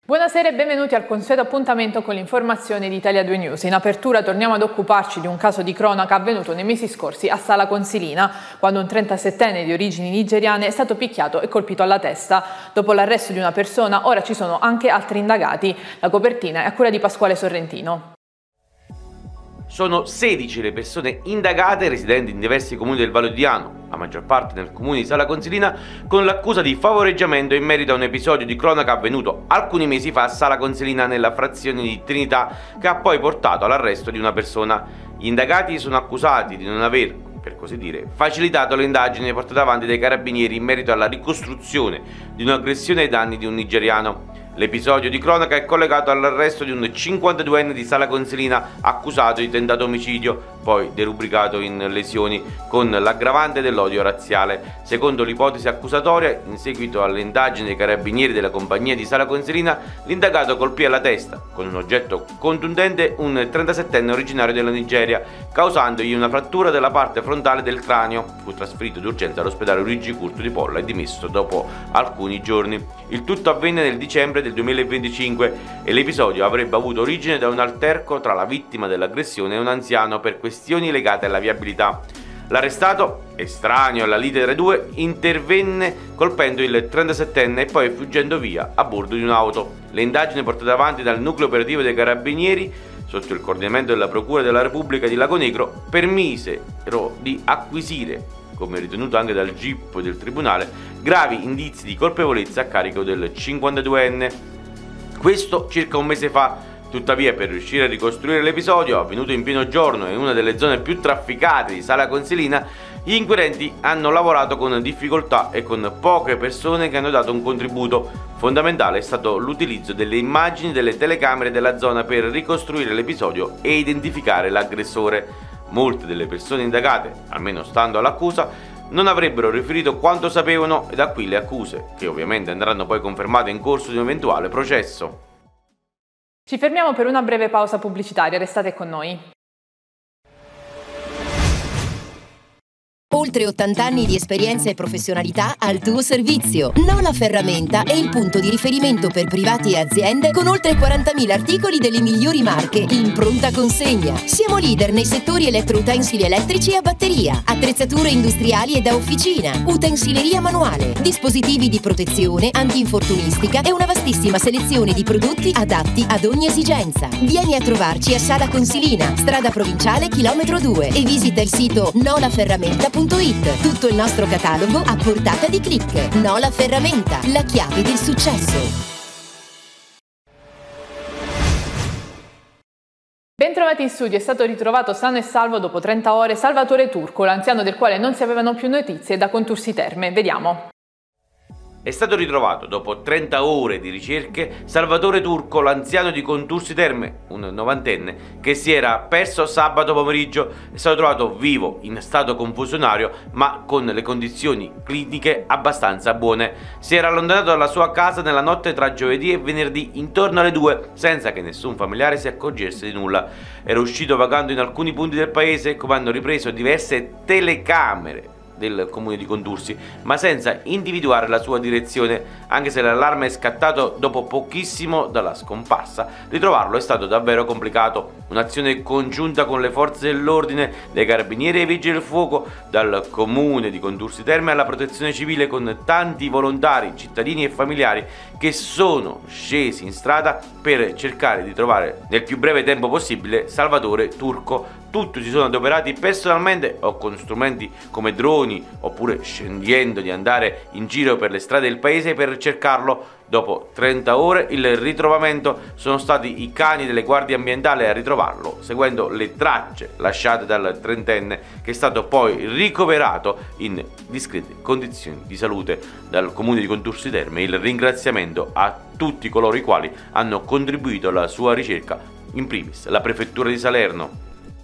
Buonasera e benvenuti al consueto appuntamento con l'informazione di Italia 2 News. In apertura torniamo ad occuparci di un caso di cronaca avvenuto nei mesi scorsi a Sala Consilina, quando un 37enne di origini nigeriane è stato picchiato e colpito alla testa. Dopo l'arresto di una persona, ora ci sono anche altri indagati. La copertina è a cura di Pasquale Sorrentino. Sono 16 le persone indagate residenti in diversi comuni del Vallo di Ano, la maggior parte nel comune di Sala Consilina, con l'accusa di favoreggiamento in merito a un episodio di cronaca avvenuto alcuni mesi fa a Sala Consilina nella frazione di Trinità, che ha poi portato all'arresto di una persona. Gli indagati sono accusati di non aver, per così dire, facilitato le indagini portate avanti dai carabinieri in merito alla ricostruzione di un'aggressione ai danni di un nigeriano. L'episodio di cronaca è collegato all'arresto di un 52enne di Sala Consilina accusato di tentato omicidio, poi derubricato in lesioni con l'aggravante dell'odio razziale. Secondo l'ipotesi accusatoria, in seguito alle indagini dei carabinieri della compagnia di Sala Consilina, l'indagato colpì alla testa con un oggetto contundente un 37enne originario della Nigeria, causandogli una frattura della parte frontale del cranio. Fu trasferito d'urgenza all'ospedale Luigi Curto di Polla e dimesso dopo alcuni giorni. Il tutto avvenne nel dicembre del 2025 e l'episodio avrebbe avuto origine da un alterco tra la vittima dell'aggressione e un anziano per questioni legate alla viabilità. L'arrestato, estraneo alla lite tra i due, intervenne colpendo il 37enne e poi fuggendo via a bordo di un'auto. Le indagini portate avanti dal nucleo operativo dei carabinieri sotto il coordinamento della Procura della Repubblica di Lago Negro permisero di acquisire, come ritenuto anche dal GIP del Tribunale, gravi indizi di colpevolezza a carico del 52enne. Questo circa un mese fa. Tuttavia, per riuscire a ricostruire l'episodio, avvenuto in pieno giorno in una delle zone più trafficate di Sala Consilina, gli inquirenti hanno lavorato con difficoltà e con poche persone che hanno dato un contributo. Fondamentale è stato l'utilizzo delle immagini delle telecamere della zona per ricostruire l'episodio e identificare l'aggressore. Molte delle persone indagate, almeno stando all'accusa, non avrebbero riferito quanto sapevano, e da qui le accuse, che ovviamente andranno poi confermate in corso di un eventuale processo. Ci fermiamo per una breve pausa pubblicitaria, restate con noi. Oltre 80 anni di esperienza e professionalità al tuo servizio. Nola Ferramenta è il punto di riferimento per privati e aziende con oltre 40.000 articoli delle migliori marche in pronta consegna. Siamo leader nei settori elettroutensili elettrici e a batteria, attrezzature industriali e da officina, utensileria manuale, dispositivi di protezione, antinfortunistica e una vastissima selezione di prodotti adatti ad ogni esigenza. Vieni a trovarci a Sala Consilina, strada provinciale chilometro 2 e visita il sito nolaferramenta.it. Tutto il nostro catalogo a portata di click. Nola Ferramenta, la chiave del successo. Bentrovati in studio, è stato ritrovato sano e salvo dopo 30 ore Salvatore Turco, l'anziano del quale non si avevano più notizie da Contursi Terme. Vediamo. È stato ritrovato dopo 30 ore di ricerche Salvatore Turco, l'anziano di Contursi Terme, un novantenne, che si era perso sabato pomeriggio. È stato trovato vivo, in stato confusionario, ma con le condizioni cliniche abbastanza buone. Si era allontanato dalla sua casa nella notte tra giovedì e venerdì intorno alle 2, senza che nessun familiare si accorgesse di nulla. Era uscito vagando in alcuni punti del paese, come hanno ripreso diverse telecamere del comune di Contursi, ma senza individuare la sua direzione. Anche se l'allarme è scattato dopo pochissimo dalla scomparsa, ritrovarlo è stato davvero complicato. Un'azione congiunta con le forze dell'ordine, dai carabinieri ai vigili del fuoco, dal comune di Contursi Terme alla protezione civile, con tanti volontari, cittadini e familiari che sono scesi in strada per cercare di trovare nel più breve tempo possibile Salvatore Turco. Tutti si sono adoperati personalmente o con strumenti come droni, oppure scegliendo di andare in giro per le strade del paese per cercarlo. Dopo 30 ore il ritrovamento sono stati i cani delle guardie ambientali a ritrovarlo, seguendo le tracce lasciate dal trentenne, che è stato poi ricoverato in discrete condizioni di salute dal comune di Contursi Terme. Il ringraziamento a tutti coloro i quali hanno contribuito alla sua ricerca, in primis la prefettura di Salerno.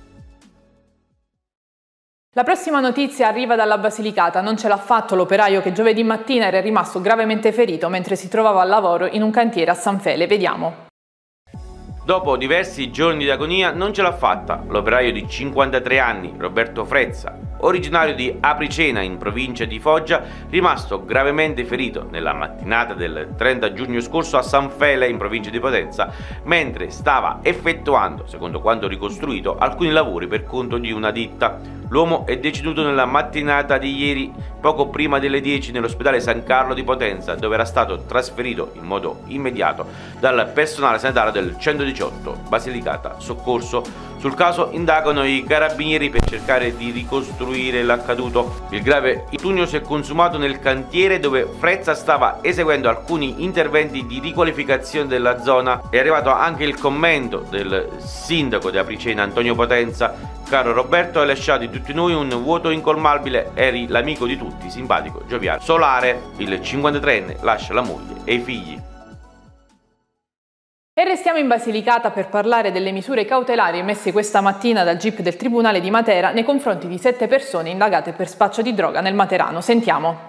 La prossima notizia arriva dalla Basilicata. Non ce l'ha fatto l'operaio che giovedì mattina era rimasto gravemente ferito mentre si trovava al lavoro in un cantiere a San Fele. Vediamo. Dopo diversi giorni di agonia non ce l'ha fatta l'operaio di 53 anni, Roberto Frezza, originario di Apricena in provincia di Foggia, rimasto gravemente ferito nella mattinata del 30 giugno scorso a San Fele in provincia di Potenza, mentre stava effettuando, secondo quanto ricostruito, alcuni lavori per conto di una ditta. L'uomo è deceduto nella mattinata di ieri, poco prima delle 10, nell'ospedale San Carlo di Potenza, dove era stato trasferito in modo immediato dal personale sanitario del 118 Basilicata Soccorso. Sul caso indagano i carabinieri per cercare di ricostruire l'accaduto. Il grave infortunio si è consumato nel cantiere dove Frezza stava eseguendo alcuni interventi di riqualificazione della zona. È arrivato anche il commento del sindaco di Apricena, Antonio Potenza. Caro Roberto, hai lasciato in tutti noi un vuoto incolmabile, eri l'amico di tutti, simpatico, gioviale. Solare, il 53enne, lascia la moglie e i figli. E restiamo in Basilicata per parlare delle misure cautelari emesse questa mattina dal GIP del Tribunale di Matera nei confronti di 7 persone indagate per spaccio di droga nel Materano. Sentiamo.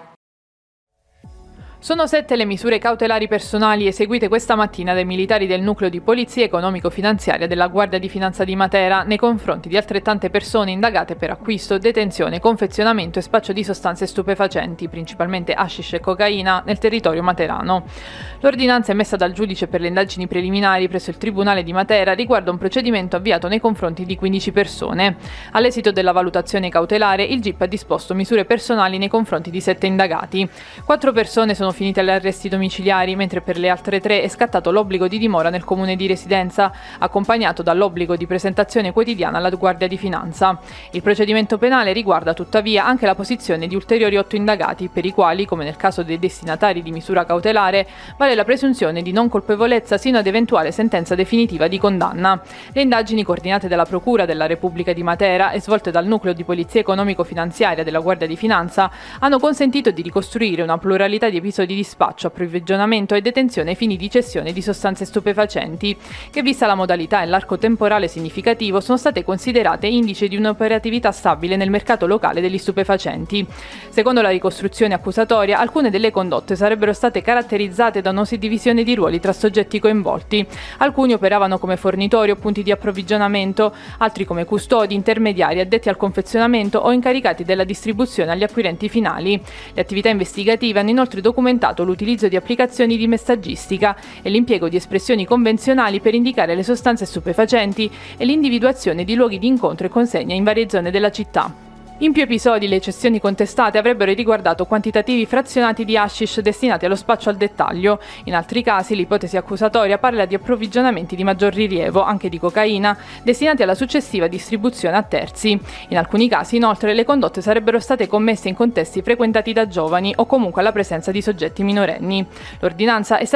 Sono 7 le misure cautelari personali eseguite questa mattina dai militari del nucleo di polizia economico-finanziaria della Guardia di Finanza di Matera nei confronti di altrettante persone indagate per acquisto, detenzione, confezionamento e spaccio di sostanze stupefacenti, principalmente hashish e cocaina, nel territorio materano. L'ordinanza emessa dal giudice per le indagini preliminari presso il Tribunale di Matera riguarda un procedimento avviato nei confronti di 15 persone. All'esito della valutazione cautelare, il GIP ha disposto misure personali nei confronti di 7 indagati. 4 persone sono finite agli arresti domiciliari, mentre per le altre 3 è scattato l'obbligo di dimora nel comune di residenza, accompagnato dall'obbligo di presentazione quotidiana alla Guardia di Finanza. Il procedimento penale riguarda tuttavia anche la posizione di ulteriori 8 indagati, per i quali, come nel caso dei destinatari di misura cautelare, vale la presunzione di non colpevolezza sino ad eventuale sentenza definitiva di condanna. Le indagini, coordinate dalla Procura della Repubblica di Matera e svolte dal Nucleo di Polizia Economico-Finanziaria della Guardia di Finanza, hanno consentito di ricostruire una pluralità di episodi di spaccio, approvvigionamento e detenzione ai fini di cessione di sostanze stupefacenti, che, vista la modalità e l'arco temporale significativo, sono state considerate indice di un'operatività stabile nel mercato locale degli stupefacenti. Secondo la ricostruzione accusatoria, alcune delle condotte sarebbero state caratterizzate da una suddivisione di ruoli tra soggetti coinvolti. Alcuni operavano come fornitori o punti di approvvigionamento, altri come custodi, intermediari, addetti al confezionamento o incaricati della distribuzione agli acquirenti finali. Le attività investigative hanno inoltre documentato l'utilizzo di applicazioni di messaggistica e l'impiego di espressioni convenzionali per indicare le sostanze stupefacenti e l'individuazione di luoghi di incontro e consegna in varie zone della città. In più episodi le cessioni contestate avrebbero riguardato quantitativi frazionati di hashish destinati allo spaccio al dettaglio. In altri casi l'ipotesi accusatoria parla di approvvigionamenti di maggior rilievo, anche di cocaina, destinati alla successiva distribuzione a terzi. In alcuni casi, inoltre, le condotte sarebbero state commesse in contesti frequentati da giovani o comunque alla presenza di soggetti minorenni. L'ordinanza è